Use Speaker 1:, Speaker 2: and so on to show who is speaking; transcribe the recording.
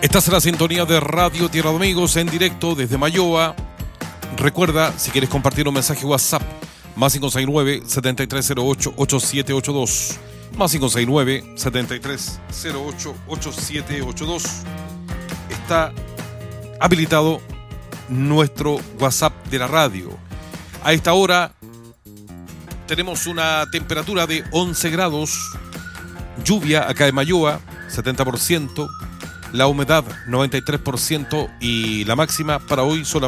Speaker 1: Estás en la sintonía de Radio Tierra de Amigos en directo desde Mayoa. Recuerda, si quieres compartir un mensaje WhatsApp, más 569-7308-8782, más 569-7308-8782. Está habilitado nuestro WhatsApp de la radio. A esta hora tenemos una temperatura de 11 grados, lluvia acá en Mayoa, 70%, la humedad 93% y la máxima para hoy solamente